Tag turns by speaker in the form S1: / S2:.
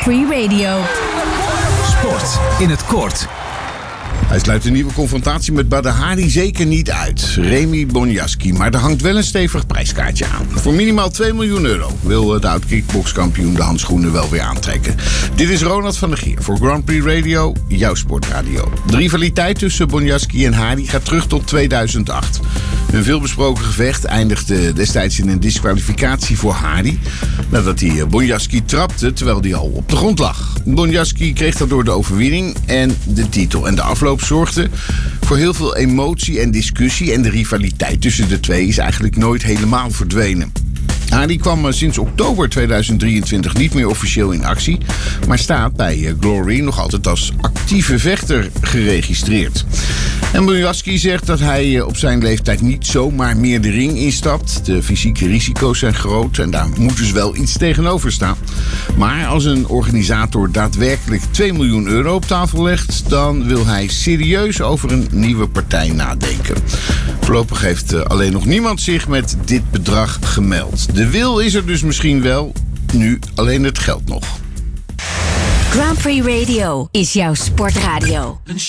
S1: Prix Radio.
S2: Sport in het kort.
S3: Hij sluit een nieuwe confrontatie met Badr Hari zeker niet uit. Remy Bonjasky, maar er hangt wel een stevig prijskaartje aan. Voor minimaal 2 miljoen euro wil de oud-kickbokskampioen de handschoenen wel weer aantrekken. Dit is Ronald van der Gier voor Grand Prix Radio, jouw sportradio. De rivaliteit tussen Bonjasky en Hari gaat terug tot 2008. Een veelbesproken gevecht eindigde destijds in een disqualificatie voor Hari, nadat hij Bonjasky trapte terwijl hij al op de grond lag. Bonjasky kreeg daardoor de overwinning en de titel. En de afloop zorgde voor heel veel emotie en discussie. En de rivaliteit tussen de twee is eigenlijk nooit helemaal verdwenen. Hari kwam sinds oktober 2023 niet meer officieel in actie, maar staat bij Glory nog altijd als actieve vechter geregistreerd. En Bonjasky zegt dat hij op zijn leeftijd niet zomaar meer de ring instapt. De fysieke risico's zijn groot en daar moet dus wel iets tegenover staan. Maar als een organisator daadwerkelijk 2 miljoen euro op tafel legt, dan wil hij serieus over een nieuwe partij nadenken. Voorlopig heeft alleen nog niemand zich met dit bedrag gemeld. De wil is er dus misschien wel, nu alleen het geld nog.
S1: Grand Prix Radio is jouw sportradio.